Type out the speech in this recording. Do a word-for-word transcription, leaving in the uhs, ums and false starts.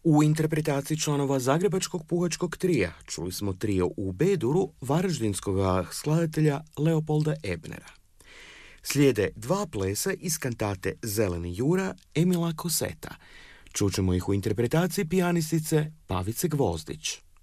U interpretaciji članova Zagrebačkog puhačkog trija čuli smo trio u B-duru varaždinskog skladatelja Leopolda Ebnera. Slijede dva plesa iz kantate Zeleni Jura Emila Koseta. Čućemo ih u interpretaciji pijanistice Pavice Gvozdić.